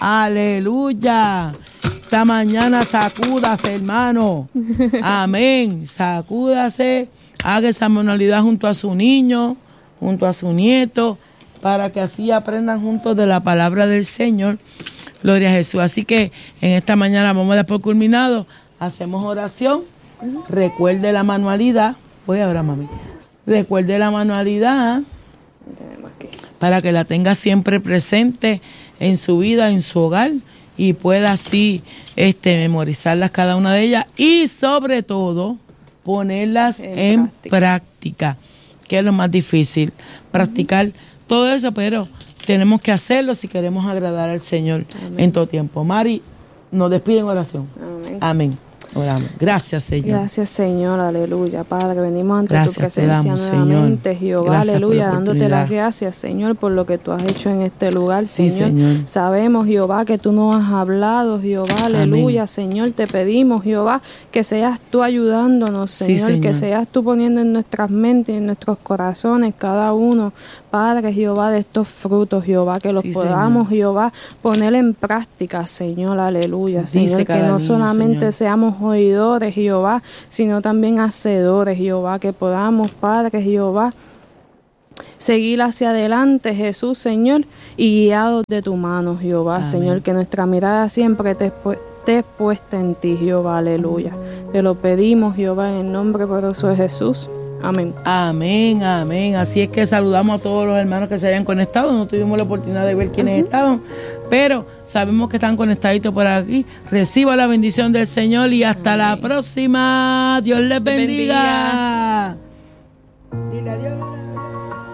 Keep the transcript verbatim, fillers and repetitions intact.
Aleluya. Esta mañana sacúdase, hermano. Amén. Sacúdase. Haga esa manualidad junto a su niño, junto a su nieto, para que así aprendan juntos de la palabra del Señor. Gloria a Jesús. Así que en esta mañana vamos a dar por culminado. Hacemos oración. Recuerde la manualidad. Voy ahora, mami. Recuerde la manualidad para que la tenga siempre presente en su vida, en su hogar, y pueda así este, memorizarlas cada una de ellas y sobre todo ponerlas en, en práctica. práctica, que es lo más difícil, practicar uh-huh. todo eso, pero tenemos que hacerlo si queremos agradar al Señor. Amén. En todo tiempo. Mari, nos despide en oración. Amén. Amén. Oramos. Gracias, Señor. Gracias, Señor. Aleluya. Padre, venimos ante gracias tu presencia damos, nuevamente, Señor. Jehová. Gracias aleluya. Dándote las gracias, Señor, por lo que tú has hecho en este lugar, sí, Señor. Señor. Sabemos, Jehová, que tú nos has hablado, Jehová. Aleluya, Amén. Señor. Te pedimos, Jehová, que seas tú ayudándonos, Señor, sí, Señor. Que seas tú poniendo en nuestras mentes y en nuestros corazones cada uno, Padre, Jehová, de estos frutos, Jehová, que los sí, podamos, Señor. Jehová, poner en práctica, Señor. Aleluya, Dice Señor. Que no niño, solamente Señor. Seamos oidores, Jehová, sino también hacedores, Jehová, que podamos, Padre, Jehová, seguir hacia adelante, Jesús, Señor, y guiados de tu mano, Jehová, Amén. Señor, que nuestra mirada siempre te esté puesta en ti, Jehová, aleluya. Te lo pedimos, Jehová, en el nombre poderoso de Jesús. Amén. Amén, amén. Así es que saludamos a todos los hermanos que se hayan conectado. No tuvimos la oportunidad de ver quiénes uh-huh. estaban, pero sabemos que están conectaditos por aquí. Reciba la bendición del Señor y hasta amén. La próxima. Dios les bendiga. bendiga.